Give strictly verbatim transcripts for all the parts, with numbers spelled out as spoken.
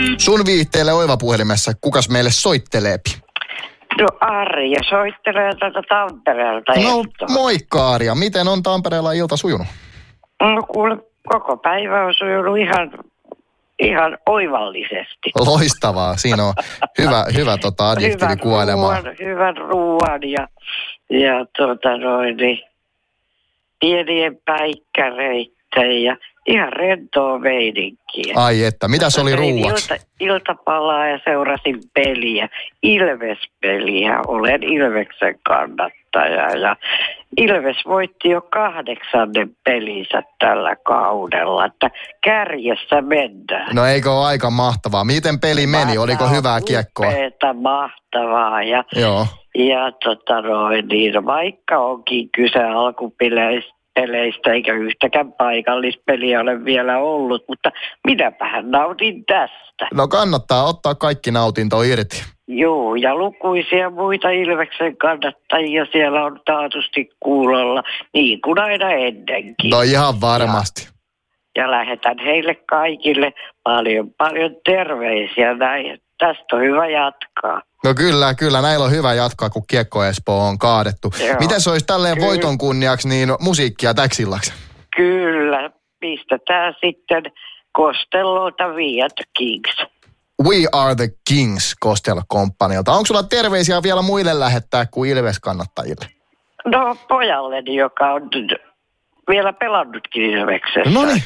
Sun viihteelle Oiva-puhelimessa, kukas meille soitteleepi? No Arja soittelee tätä Tampereelta. No moikka Arja, miten on Tampereella ilta sujunut? No kuule, koko päivä on sujunut ihan, ihan oivallisesti. Loistavaa, siinä on hyvä, hyvä tota adjektiivi kuolemaan. Hyvän ruuan ja, ja tota noin, niin, pienien päikkäreitten ja ihan rentoa meininkiä. Ai että, mitäs oli ruuaksi? Ilta, iltapalaa ja seurasin peliä, Ilves-peliä. Olen Ilveksen kannattaja ja Ilves voitti jo kahdeksannen pelinsä tällä kaudella, että kärjessä mennään. No eikö ole aika mahtavaa? Miten peli meni? Oliko hyvää kiekkoa? Upeeta, mahtavaa ja, Joo. ja tota noin, niin vaikka onkin kyse alkupeleistä, peleistä, eikä yhtäkään paikallispeliä ole vielä ollut, mutta minäpähän nautin tästä. No kannattaa ottaa kaikki nautinto irti. Joo, ja lukuisia muita Ilveksen kannattajia siellä on taatusti kuulolla, niin kuin aina ennenkin. No ihan varmasti. Ja, ja lähetän heille kaikille paljon, paljon terveisiä näin. Tästä on hyvä jatkaa. No kyllä, kyllä. Näillä on hyvä jatkaa, kun Kiekko Espoo on kaadettu. Joo. Miten se olisi tälleen kyllä. Voiton kunniaksi niin musiikkia täksillaksi? Kyllä. Pistetään sitten Costellota We Are The Kings. We Are The Kings Costello-komppanilta. Onko sulla terveisiä vielä muille lähettää kuin Ilves-kannattajille? No pojalleni, joka on vielä pelannutkin Ilveksessä. No niin.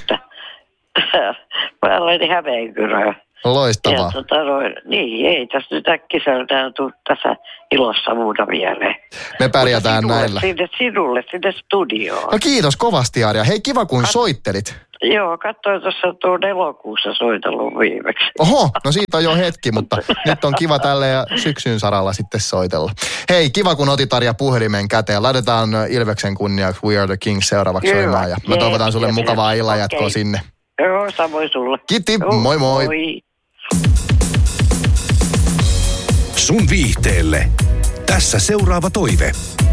Pojalleni Hämeenkyrö. Loistavaa. Ja tota noin, niin, ei tässä nyt äkkiseltään tule tässä ilossa muuta mieleen. Me pärjätään sinulle, näillä. Sinne, sinulle, sinne studioon. No kiitos kovasti, Arja. Hei, kiva kun Kat- soittelit. Joo, katsoin tuossa tuon elokuussa soitellut viimeksi. Oho, no siitä on jo hetki, mutta nyt on kiva tälle ja syksyn saralla sitten soitella. Hei, kiva kun otit Arja puhelimen käteen. Laitetaan Ilveksen kunniaksi We Are The Kings seuraavaksi Kyllä. soimaan. Ja mä Jees, toivotan sulle jees, mukavaa jees. illanjatkoa Okei. sinne. Joo, samoin sulle. Kiitti, Joo, moi moi. moi. Sun viihteelle. Tässä seuraava toive.